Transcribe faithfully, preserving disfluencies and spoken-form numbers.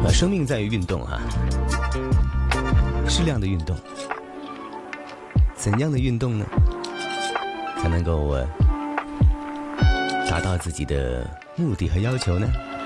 呃，生命在于运动啊，适量的运动。怎样的运动呢，才能够呃达到自己的目的和要求呢？